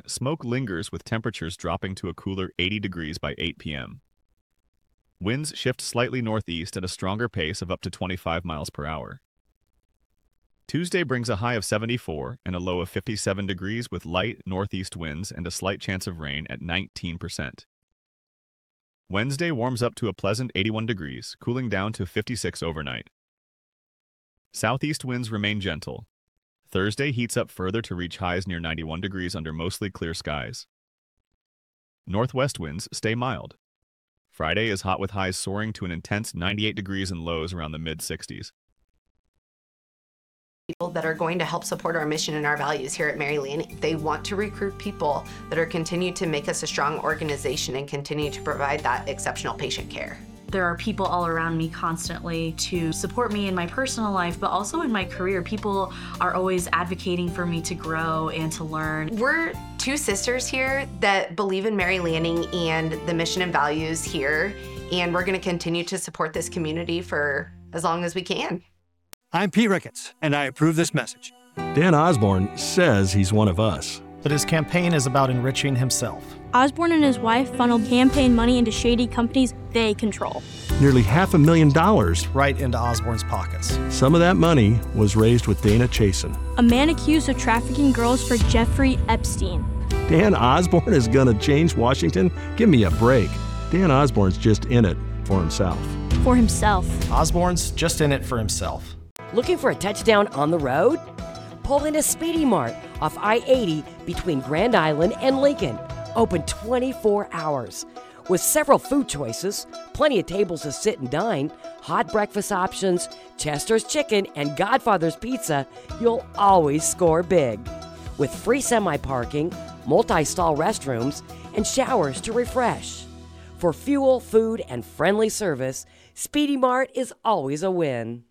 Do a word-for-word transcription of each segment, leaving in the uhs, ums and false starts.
smoke lingers with temperatures dropping to a cooler eighty degrees by eight p m Winds shift slightly northeast at a stronger pace of up to twenty-five miles per hour. Tuesday brings a high of seventy-four and a low of fifty-seven degrees with light northeast winds and a slight chance of rain at nineteen percent. Wednesday warms up to a pleasant eighty-one degrees, cooling down to fifty-six overnight. Southeast winds remain gentle. Thursday heats up further to reach highs near ninety-one degrees under mostly clear skies. Northwest winds stay mild. Friday is hot with highs soaring to an intense ninety-eight degrees and lows around the mid sixties. People that are going to help support our mission and our values here at Mary Lanning. They want to recruit people that are continue to make us a strong organization and continue to provide that exceptional patient care. There are people all around me constantly to support me in my personal life, but also in my career. People are always advocating for me to grow and to learn. We're two sisters here that believe in Mary Lanning and the mission and values here, and we're going to continue to support this community for as long as we can. I'm Pete Ricketts, and I approve this message. Dan Osborne says he's one of us. But his campaign is about enriching himself. Osborne and his wife funneled campaign money into shady companies they control. Nearly half a million dollars. Right into Osborne's pockets. Some of that money was raised with Dana Chasen, a man accused of trafficking girls for Jeffrey Epstein. Dan Osborne is gonna change Washington? Give me a break. Dan Osborne's just in it for himself. For himself. Osborne's just in it for himself. Looking for a touchdown on the road? Pull into Speedy Mart off I eighty between Grand Island and Lincoln. Open twenty-four hours. With several food choices, plenty of tables to sit and dine, hot breakfast options, Chester's Chicken, and Godfather's Pizza, you'll always score big. With free semi-parking, multi-stall restrooms, and showers to refresh. For fuel, food, and friendly service, Speedy Mart is always a win.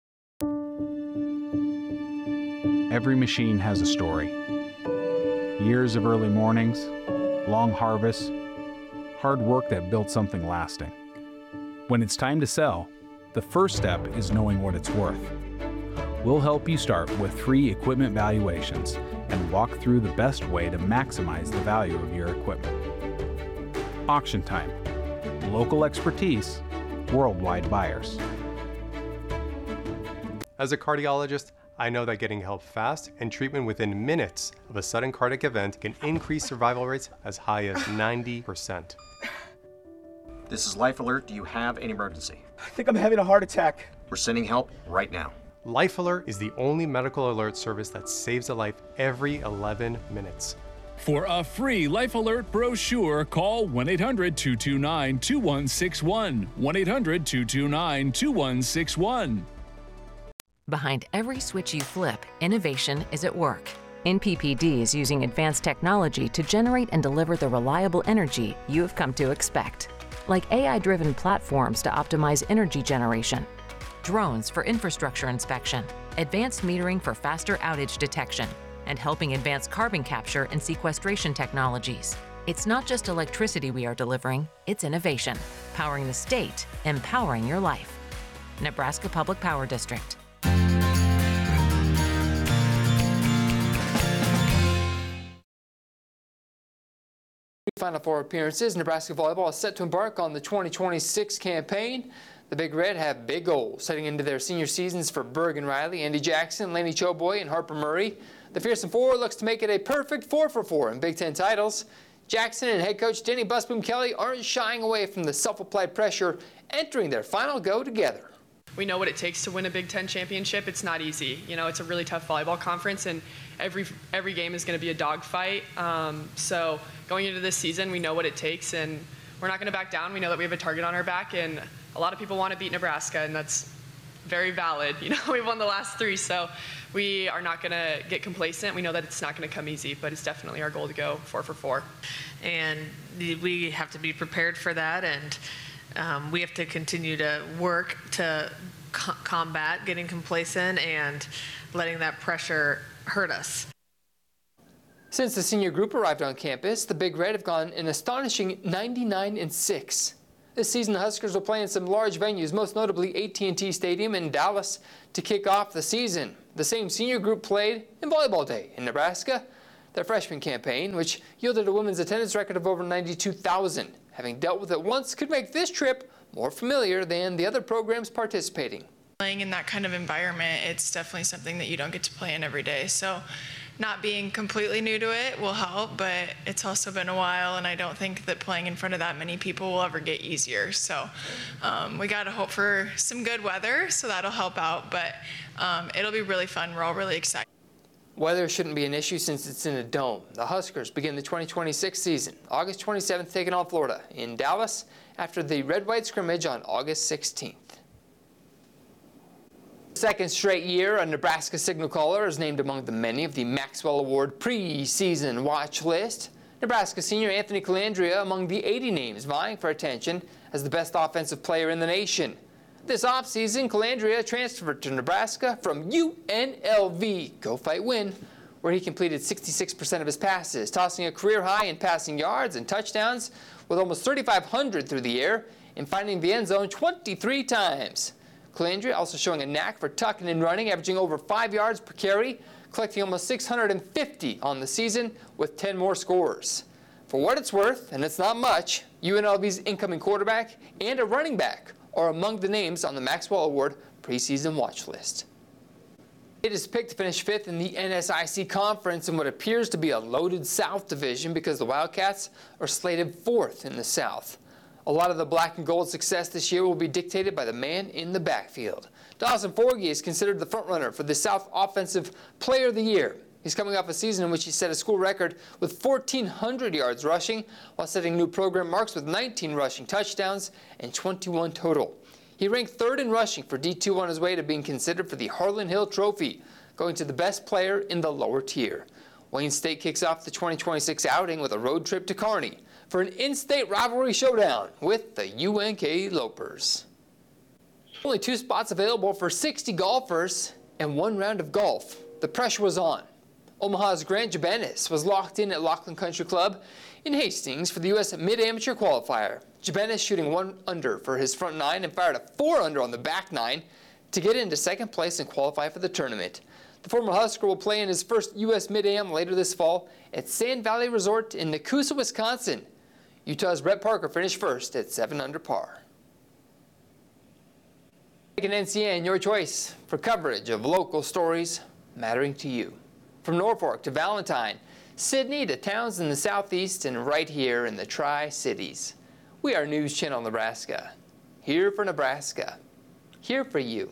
Every machine has a story. Years of early mornings, long harvests, hard work that built something lasting. When it's time to sell, the first step is knowing what it's worth. We'll help you start with free equipment valuations and walk through the best way to maximize the value of your equipment. Auction Time. Local expertise, worldwide buyers. As a cardiologist, I know that getting help fast and treatment within minutes of a sudden cardiac event can increase survival rates as high as ninety percent. This is Life Alert. Do you have an emergency? I think I'm having a heart attack. We're sending help right now. Life Alert is the only medical alert service that saves a life every eleven minutes. For a free Life Alert brochure, call one eight hundred, two two nine, two one six one. one eight hundred, two two nine, two one six one. Behind every switch you flip, innovation is at work. N P P D is using advanced technology to generate and deliver the reliable energy you have come to expect. Like A I-driven platforms to optimize energy generation, drones for infrastructure inspection, advanced metering for faster outage detection, and helping advance carbon capture and sequestration technologies. It's not just electricity we are delivering, it's innovation. Powering the state, empowering your life. Nebraska Public Power District. Final four appearances, Nebraska volleyball is set to embark on the twenty twenty-six campaign. The Big Red have big goals heading into their senior seasons for Bergen Riley, Andy Jackson, Laney Choboy, and Harper Murray. The Fearsome Four looks to make it a perfect four for four in Big Ten titles. Jackson and head coach Denny Busboom Kelly aren't shying away from the self-applied pressure, entering their final go together. We know what it takes to win a Big Ten championship. It's not easy. You know, it's a really tough volleyball conference, and every every game is going to be a dogfight. Um, so going into this season, we know what it takes, and we're not going to back down. We know that we have a target on our back, and a lot of people want to beat Nebraska, and that's very valid. You know, we've won the last three, so we are not going to get complacent. We know that it's not going to come easy, but it's definitely our goal to go four for four. And we have to be prepared for that, and um, we have to continue to work to co- combat getting complacent and letting that pressure hurt us. Since the senior group arrived on campus, the Big Red have gone an astonishing ninety-nine and six. This season, the Huskers will play in some large venues, most notably A T and T Stadium in Dallas, to kick off the season. The same senior group played in Volleyball Day in Nebraska. Their freshman campaign, which yielded a women's attendance record of over ninety-two thousand, having dealt with it once, could make this trip more familiar than the other programs participating. Playing in that kind of environment, it's definitely something that you don't get to play in every day. So not being completely new to it will help, but it's also been a while, and I don't think that playing in front of that many people will ever get easier. So um, we got to hope for some good weather, so that'll help out, but um, it'll be really fun. We're all really excited. Weather shouldn't be an issue since it's in a dome. The Huskers begin the twenty twenty-six season August twenty-seventh, taking on Florida in Dallas after the red-white scrimmage on August sixteenth. Second straight year, a Nebraska signal caller is named among the many of the Maxwell Award preseason watch list. Nebraska senior Anthony Colandrea among the eighty names vying for attention as the best offensive player in the nation. This offseason, Colandrea transferred to Nebraska from U N L V, Go Fight Win, where he completed sixty-six percent of his passes, tossing a career high in passing yards and touchdowns with almost thirty-five hundred through the air and finding the end zone twenty-three times. Colandrea also showing a knack for tucking and running, averaging over five yards per carry, collecting almost six hundred fifty on the season with ten more scores. For what it's worth, and it's not much, U N L V's incoming quarterback and a running back are among the names on the Maxwell Award preseason watch list. It is picked to finish fifth in the N S I C Conference in what appears to be a loaded South division because the Wildcats are slated fourth in the South. A lot of the black and gold success this year will be dictated by the man in the backfield. Dawson Forgey is considered the frontrunner for the South Offensive Player of the Year. He's coming off a season in which he set a school record with fourteen hundred yards rushing while setting new program marks with nineteen rushing touchdowns and twenty-one total. He ranked third in rushing for D two on his way to being considered for the Harlan Hill Trophy, going to the best player in the lower tier. Wayne State kicks off the twenty twenty-six outing with a road trip to Kearney for an in-state rivalry showdown with the U N K Lopers. Only two spots available for sixty golfers and one round of golf. The pressure was on. Omaha's Grant Jimenez was locked in at Laughlin Country Club in Hastings for the U S Mid-Amateur Qualifier. Jimenez shooting one under for his front nine and fired a four under on the back nine to get into second place and qualify for the tournament. The former Husker will play in his first U S Mid-Am later this fall at Sand Valley Resort in Nakusa, Wisconsin. Utah's Brett Parker finished first at seven under par. Make an N C N your choice for coverage of local stories mattering to you. From Norfolk to Valentine, Sydney to towns in the southeast, and right here in the Tri-Cities. We are News Channel Nebraska. Here for Nebraska. Here for you.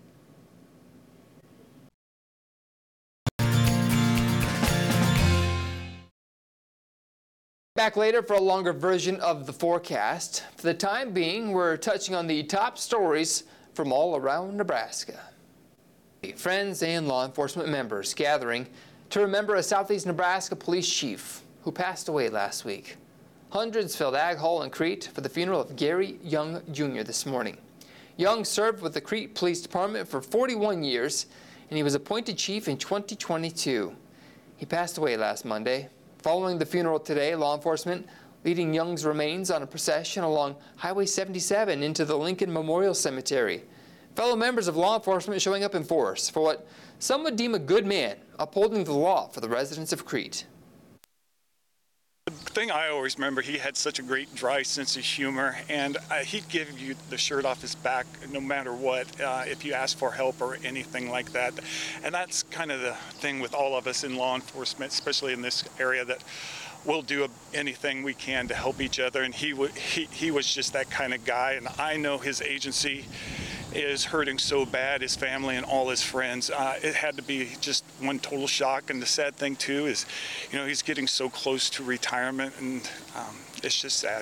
Back later for a longer version of the forecast. For the time being, we're touching on the top stories from all around Nebraska. Friends and law enforcement members gathering to remember a Southeast Nebraska police chief who passed away last week. Hundreds filled Ag Hall in Crete for the funeral of Gary Young Junior this morning. Young served with the Crete Police Department for forty-one years, and he was appointed chief in twenty twenty-two. He passed away last Monday. Following the funeral today, law enforcement leading Young's remains on a procession along Highway seventy-seven into the Lincoln Memorial Cemetery. Fellow members of law enforcement showing up in force for what some would deem a good man, upholding the law for the residents of Crete. The thing I always remember, he had such a great dry sense of humor, and uh, he'd give you the shirt off his back no matter what, uh, if you asked for help or anything like that. And that's kind of the thing with all of us in law enforcement, especially in this area, that we'll do anything we can to help each other. And he, w he, he was just that kind of guy, and I know his agency is hurting so bad, his family and all his friends. Uh, it had to be just one total shock. And the sad thing too is, you know, he's getting so close to retirement, and um, it's just sad.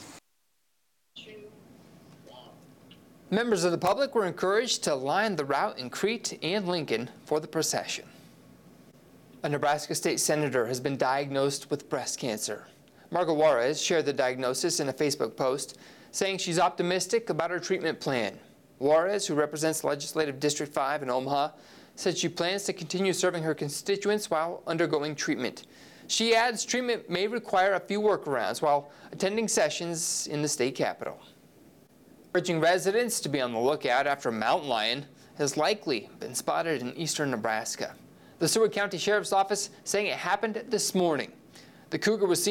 Members of the public were encouraged to line the route in Crete and Lincoln for the procession. A Nebraska state senator has been diagnosed with breast cancer. Margo Juarez shared the diagnosis in a Facebook post, saying she's optimistic about her treatment plan. Juarez, who represents Legislative District five in Omaha, said she plans to continue serving her constituents while undergoing treatment. She adds treatment may require a few workarounds while attending sessions in the state capitol. Urging residents to be on the lookout after a mountain lion has likely been spotted in eastern Nebraska. The Seward County Sheriff's Office saying it happened this morning. The cougar was seen